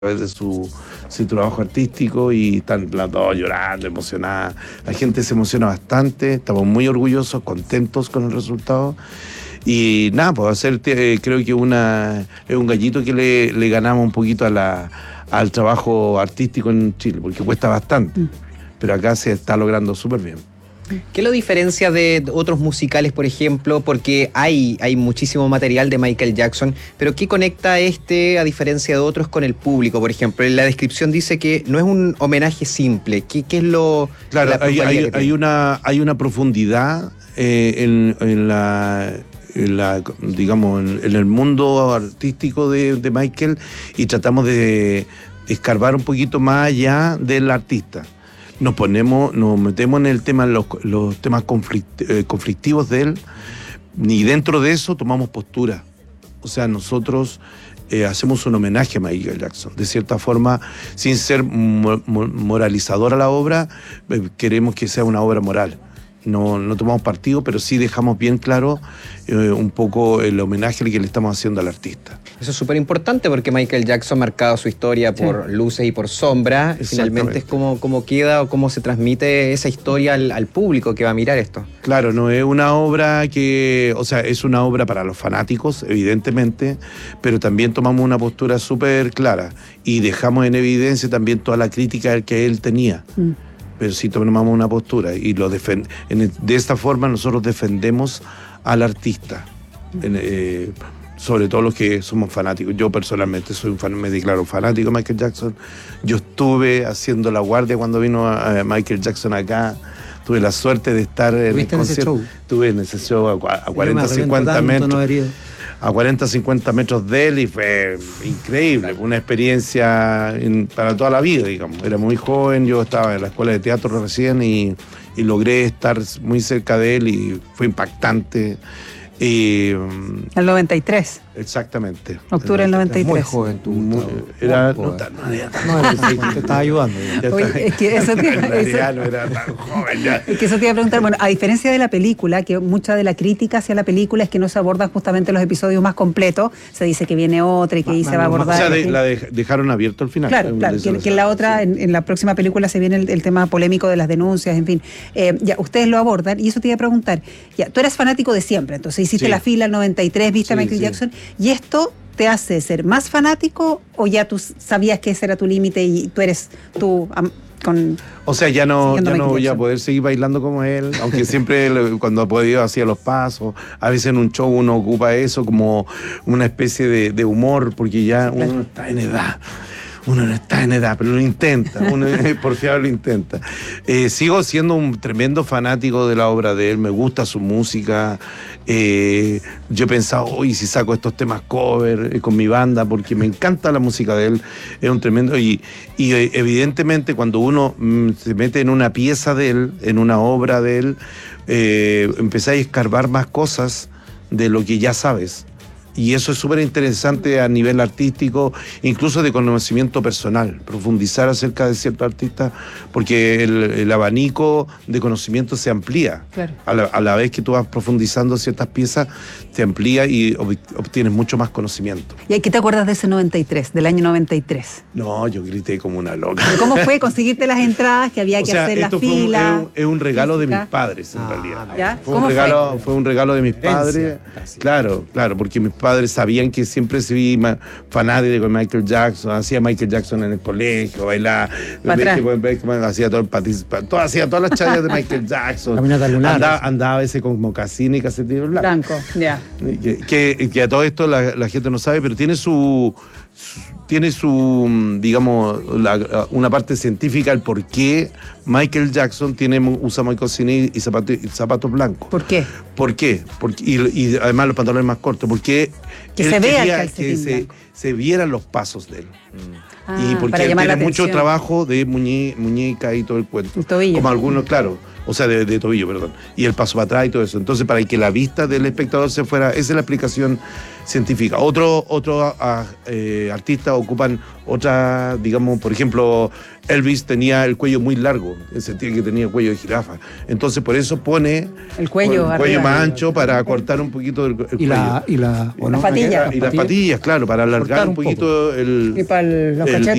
través de su trabajo artístico y están las dos llorando, emocionadas. La gente se emociona bastante, estamos muy orgullosos, contentos con el resultado. Y nada, pues creo que es un gallito que le ganamos un poquito al trabajo artístico en Chile, porque cuesta bastante, pero acá se está logrando súper bien. ¿Qué lo diferencia de otros musicales, por ejemplo? Porque hay muchísimo material de Michael Jackson, pero ¿qué conecta a diferencia de otros, con el público? Por ejemplo, en la descripción dice que no es un homenaje simple. ¿Qué es lo...? Claro, hay una profundidad en el mundo artístico de Michael, y tratamos de escarbar un poquito más allá del artista. Nos metemos en el tema, los temas conflictivos de él, y dentro de eso tomamos postura. O sea, nosotros hacemos un homenaje a Michael Jackson. De cierta forma, sin ser moralizador a la obra, queremos que sea una obra moral. No tomamos partido, pero sí dejamos bien claro un poco el homenaje que le estamos haciendo al artista. Eso es súper importante, porque Michael Jackson ha marcado su historia por luces y por sombras. Finalmente es cómo queda o cómo se transmite esa historia al público que va a mirar esto. Claro, no es una obra es una obra para los fanáticos, evidentemente, pero también tomamos una postura súper clara y dejamos en evidencia también toda la crítica que él tenía. Pero sí tomamos una postura y de esta forma nosotros defendemos al artista, sobre todo los que somos fanáticos. Yo personalmente me declaro fanático de Michael Jackson. Yo estuve haciendo la guardia cuando vino a Michael Jackson acá. Tuve la suerte de estar en el concierto. Estuve en ese show a 40-50 metros. A 40-50 metros de él, y fue increíble, una experiencia para toda la vida, digamos. Era muy joven, yo estaba en la escuela de teatro recién y logré estar muy cerca de él y fue impactante. El 93. Exactamente. Octubre del 93. Muy joven tú. No era te estaba ayudando. Oye, es que eso no era tan joven ya. Es que eso te iba a preguntar. Bueno, a diferencia de la película, que mucha de la crítica hacia la película es que no se abordan justamente los episodios más completos, se dice que viene otra y que ahí se va a abordar. O sea, dejaron abierto al final. Claro, que en la otra, en la próxima película se viene el tema polémico de las denuncias, en fin. Ya, ustedes lo abordan, y eso te iba a preguntar. Ya, tú eras fanático de siempre, entonces hiciste la fila al 93, viste a Michael Jackson, ¿y esto te hace ser más fanático o ya tú sabías que ese era tu límite y tú eres O sea, ya no voy a poder seguir bailando como él, aunque siempre cuando ha podido hacía los pasos. A veces en un show uno ocupa eso como una especie de humor, porque ya uno no está en edad. Uno no está en edad, pero lo intenta, uno porfiado lo intenta. Sigo siendo un tremendo fanático de la obra de él, me gusta su música. Yo he pensado, si saco estos temas cover con mi banda, porque me encanta la música de él, es un tremendo. Y evidentemente cuando uno se mete en una pieza de él, en una obra de él, empezáis a escarbar más cosas de lo que ya sabes. Y eso es súper interesante a nivel artístico, incluso de conocimiento personal, profundizar acerca de ciertos artistas, porque el abanico de conocimiento se amplía. Claro. A la vez que tú vas profundizando ciertas piezas, te amplía y obtienes mucho más conocimiento. ¿Y qué te acuerdas de ese 93, del año 93? No, yo grité como una loca. ¿Cómo fue conseguirte las entradas, que había que hacer la fila? Es un regalo de mis padres, en realidad. ¿Ya? Fue un regalo de mis padres. Claro, porque mis padres sabían que siempre fui fanático de Michael Jackson, hacía Michael Jackson en el colegio, bailaba, hacía todas las chayas de Michael Jackson. Andaba a veces con mocasín y calcetines blancos. Ya. Que a todo esto la gente no sabe, pero tiene su digamos, una parte científica, el por qué Michael Jackson usa mocasines y zapatos blancos. ¿Por qué? Y además los pantalones más cortos, porque que se vea que se vieran los pasos de él. Y porque él tiene mucho trabajo de muñeca y todo el cuento. El tobillo. Como algunos, claro. O sea, de tobillo, perdón. Y el paso para atrás y todo eso. Entonces, para que la vista del espectador se fuera, esa es la explicación científica. Otro artista ocupan otras, digamos, por ejemplo, Elvis tenía el cuello muy largo, en el sentido que tenía el cuello de jirafa. Entonces por eso pone el cuello más ancho para cortar un poquito el cuello. Las patillas. Y las patillas, claro, para alargar un poquito y para los cachetes.